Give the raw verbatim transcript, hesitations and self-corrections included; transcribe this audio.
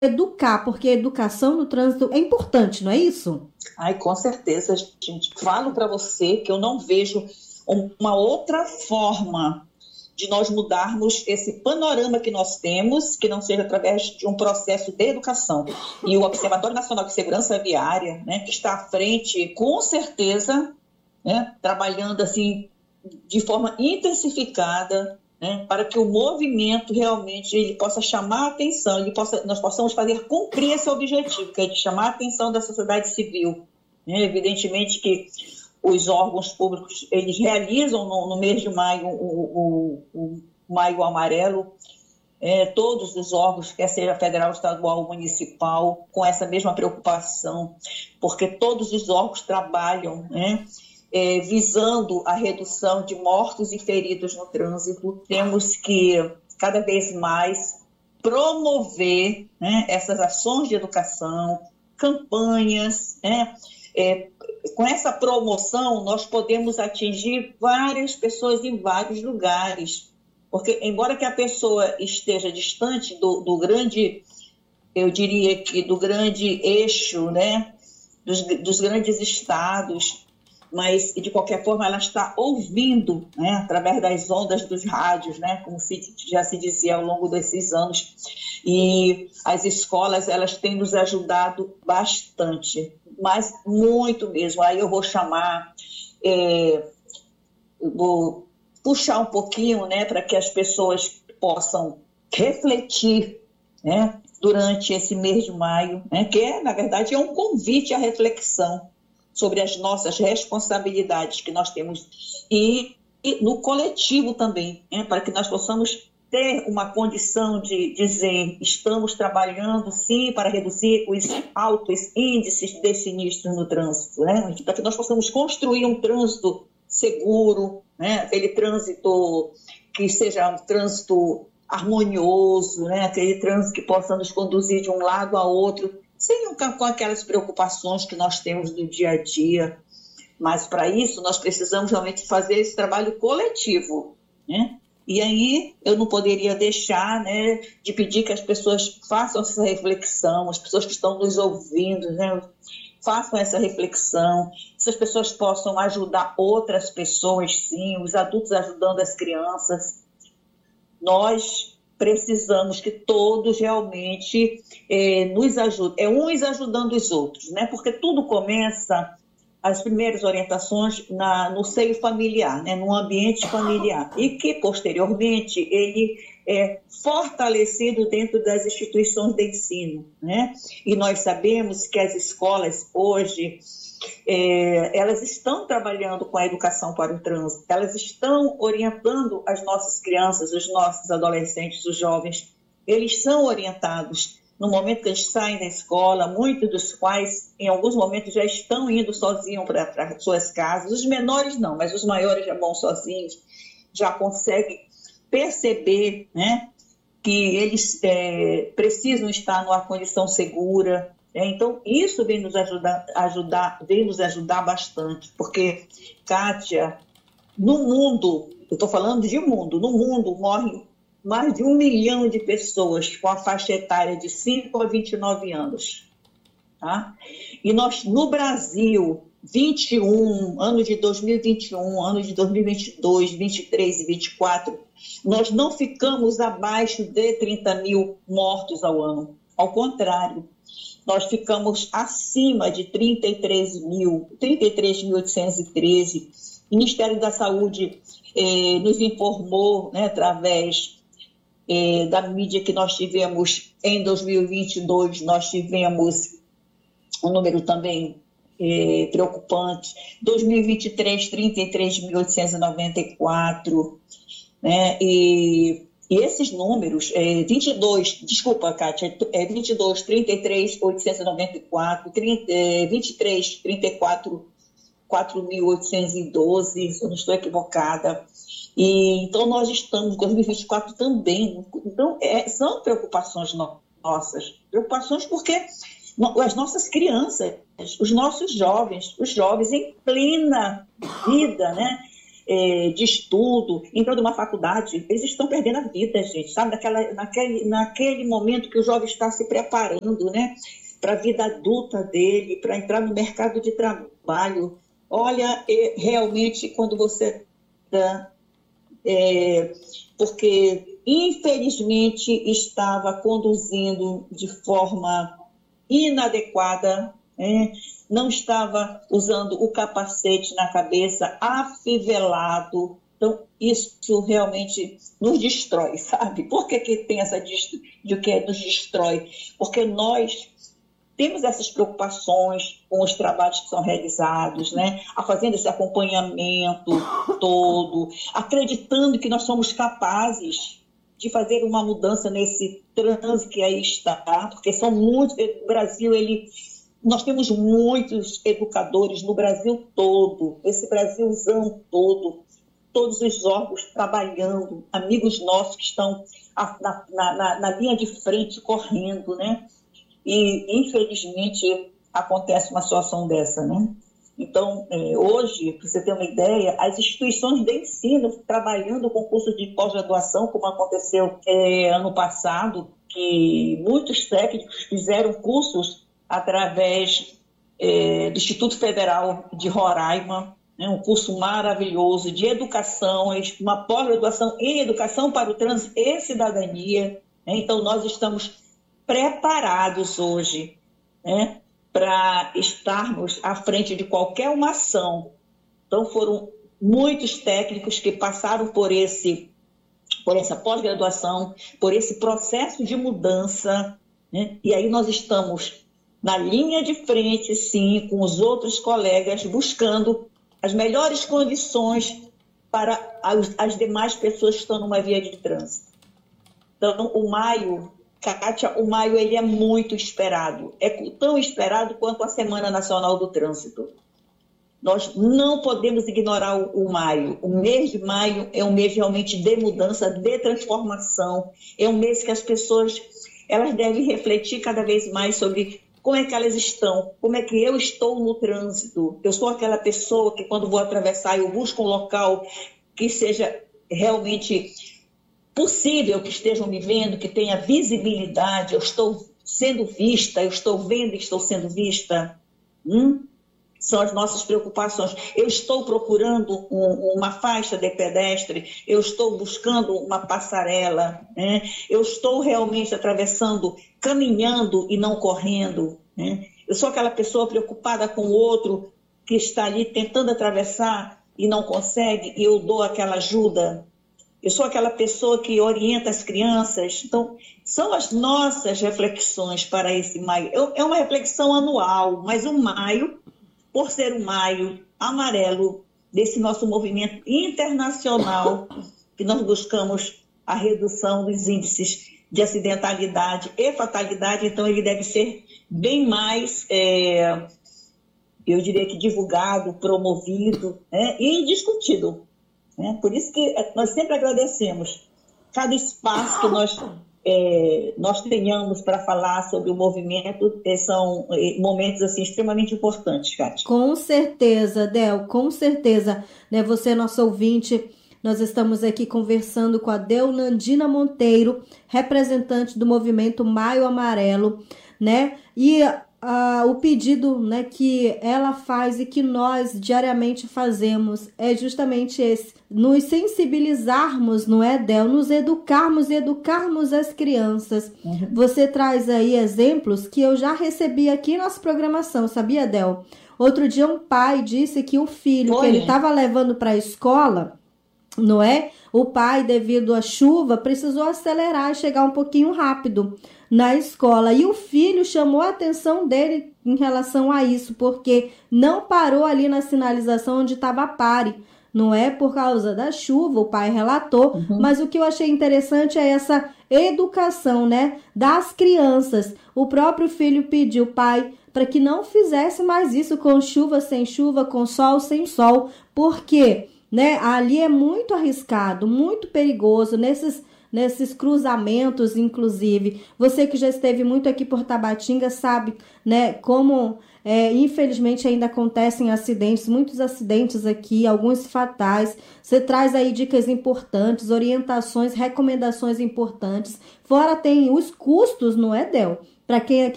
educar, porque a educação no trânsito é importante, não é isso? Ai, com certeza, gente. Falo para você que eu não vejo uma outra forma de nós mudarmos esse panorama que nós temos, que não seja através de um processo de educação. E o Observatório Nacional de Segurança Viária, né, que está à frente, com certeza, né, trabalhando assim de forma intensificada, né, para que o movimento realmente ele possa chamar a atenção, ele possa, nós possamos fazer cumprir esse objetivo, que é de chamar a atenção da sociedade civil. Né? Evidentemente que os órgãos públicos eles realizam no, no mês de maio o, o, o Maio Amarelo, é, todos os órgãos, quer seja federal, estadual, municipal, com essa mesma preocupação, porque todos os órgãos trabalham, né, é, visando a redução de mortos e feridos no trânsito. Temos que, cada vez mais, promover, né, essas ações de educação, campanhas, né, é, com essa promoção, nós podemos atingir várias pessoas em vários lugares. Porque, embora que a pessoa esteja distante do, do grande, eu diria que do grande eixo, né, dos, dos grandes estados, mas, de qualquer forma, ela está ouvindo, né, através das ondas dos rádios, né, como se, já se dizia ao longo desses anos. E as escolas, elas têm nos ajudado bastante, mas muito mesmo. Aí eu vou chamar, é, eu vou puxar um pouquinho, né, para que as pessoas possam refletir, né, durante esse mês de maio, né, que é, na verdade, é um convite à reflexão sobre as nossas responsabilidades que nós temos e, e no coletivo também, né, para que nós possamos ter uma condição de dizer estamos trabalhando, sim, para reduzir os altos índices de sinistros no trânsito, né, para que nós possamos construir um trânsito seguro, né, aquele trânsito que seja um trânsito harmonioso, né, aquele trânsito que possa nos conduzir de um lado a outro, sem com aquelas preocupações que nós temos no dia a dia. Mas, para isso, nós precisamos realmente fazer esse trabalho coletivo, né? E aí, eu não poderia deixar, né, de pedir que as pessoas façam essa reflexão, as pessoas que estão nos ouvindo, né, façam essa reflexão, essas pessoas possam ajudar outras pessoas, sim, os adultos ajudando as crianças. Nós precisamos que todos realmente eh, nos ajudem, é uns ajudando os outros, né? Porque tudo começa, as primeiras orientações, na, no seio familiar, né? No ambiente familiar, e que, posteriormente, ele é fortalecido dentro das instituições de ensino, né? E nós sabemos que as escolas, hoje, É, elas estão trabalhando com a educação para o trânsito, elas estão orientando as nossas crianças, os nossos adolescentes, os jovens, eles são orientados no momento que eles saem da escola, muitos dos quais, em alguns momentos, já estão indo sozinhos para, para suas casas, os menores não, mas os maiores já vão sozinhos, já conseguem perceber, né, que eles é, precisam estar numa condição segura. Então, isso vem nos ajudar, ajudar, vem nos ajudar bastante, porque, Kátia, no mundo, eu estou falando de mundo, no mundo morrem mais de um milhão de pessoas com a faixa etária de cinco a vinte e nove anos. Tá? E nós, no Brasil, vinte e um, ano de dois mil e vinte e um, ano de dois mil e vinte e dois, vinte e três e vinte e quatro, nós não ficamos abaixo de trinta mil mortos ao ano. Ao contrário, nós ficamos acima de trinta e três mil, trinta e três mil oitocentos e treze. O Ministério da Saúde eh, nos informou, né, através eh, da mídia que nós tivemos em dois mil e vinte e dois, nós tivemos um número também eh, preocupante. dois mil e vinte e três, trinta e três mil oitocentos e noventa e quatro, né, e... E esses números, é, vinte e dois, desculpa, Kátia, é vinte e dois, trinta e três, oitocentos e noventa e quatro, trinta, é, vinte e três, trinta e quatro, quatro mil oitocentos e doze, se eu não estou equivocada. E, então, nós estamos em dois mil e vinte e quatro também. Então, é, são preocupações no, nossas. Preocupações porque no, as nossas crianças, os nossos jovens, os jovens em plena vida, né? é, de estudo, entrando numa faculdade, eles estão perdendo a vida, gente, sabe? Naquela, naquele, naquele momento que o jovem está se preparando, né, para a vida adulta dele, para entrar no mercado de trabalho. Olha, é, realmente, quando você dá, é, porque infelizmente estava conduzindo de forma inadequada, né? Não estava usando o capacete na cabeça, afivelado. Então, isso realmente nos destrói, sabe? Por que, que tem essa de que nos destrói? Porque nós temos essas preocupações com os trabalhos que são realizados, né? A fazendo esse acompanhamento todo, acreditando que nós somos capazes de fazer uma mudança nesse trânsito que aí está, porque são muitos, o Brasil, ele... Nós temos muitos educadores no Brasil todo, esse Brasilzão todo, todos os órgãos trabalhando, amigos nossos que estão na, na, na linha de frente correndo, né? E, infelizmente, acontece uma situação dessa, né? Então, é, hoje, para você ter uma ideia, as instituições de ensino trabalhando com cursos de pós-graduação, como aconteceu é, ano passado, que muitos técnicos fizeram cursos através é, do Instituto Federal de Roraima, né, um curso maravilhoso de educação, uma pós-graduação em educação para o trânsito e cidadania. Né? Então, nós estamos preparados hoje, né, para estarmos à frente de qualquer uma ação. Então, foram muitos técnicos que passaram por, esse, por essa pós-graduação, por esse processo de mudança, né? E aí nós estamos na linha de frente, sim, com os outros colegas, buscando as melhores condições para as, as demais pessoas que estão numa via de trânsito. Então, o maio, Kátia, o maio ele é muito esperado. É tão esperado quanto a Semana Nacional do Trânsito. Nós não podemos ignorar o, o maio. O mês de maio é um mês realmente de mudança, de transformação. É um mês que as pessoas elas devem refletir cada vez mais sobre como é que elas estão, como é que eu estou no trânsito. Eu sou aquela pessoa que quando vou atravessar eu busco um local que seja realmente possível, que estejam me vendo, que tenha visibilidade, eu estou sendo vista, eu estou vendo e estou sendo vista. Hum? São as nossas preocupações. Eu estou procurando um, uma faixa de pedestre, eu estou buscando uma passarela, né? Eu estou realmente atravessando, caminhando e não correndo, né? Eu sou aquela pessoa preocupada com o outro que está ali tentando atravessar e não consegue, e eu dou aquela ajuda. Eu sou aquela pessoa que orienta as crianças. Então, são as nossas reflexões para esse maio. É uma reflexão anual, mas o maio, por ser o maio amarelo desse nosso movimento internacional, que nós buscamos a redução dos índices de acidentalidade e fatalidade, então ele deve ser bem mais, é, eu diria que divulgado, promovido, né, e discutido. Né? Por isso que nós sempre agradecemos cada espaço que nós... É, nós tenhamos para falar sobre o movimento, são momentos assim, extremamente importantes, Kátia. Com certeza, Del, com certeza. Né, você, nosso ouvinte, nós estamos aqui conversando com a Deolandina Monteiro, representante do movimento Maio Amarelo, né? E uh, o pedido, né, que ela faz e que nós diariamente fazemos é justamente esse: nos sensibilizarmos, não é, Del? Nos educarmos e educarmos as crianças. Uhum. Você traz aí exemplos que eu já recebi aqui na nossa programação, sabia, Del? Outro dia um pai disse que o filho Foi. que ele estava levando para a escola, não é? O pai, devido à chuva, precisou acelerar e chegar um pouquinho rápido na escola. E o filho chamou a atenção dele em relação a isso, porque não parou ali na sinalização onde estava pare. Não é por causa da chuva, o pai relatou, uhum. Mas o que eu achei interessante é essa educação, né, das crianças. O próprio filho pediu, pai, para que não fizesse mais isso com chuva sem chuva, com sol sem sol, porque, né, ali é muito arriscado, muito perigoso, nesses, nesses cruzamentos, inclusive. Você que já esteve muito aqui por Tabatinga sabe, né, como É, infelizmente ainda acontecem acidentes, muitos acidentes aqui, alguns fatais. Você traz aí dicas importantes, orientações, recomendações importantes. Fora tem os custos, não é, Del? Para quem aqui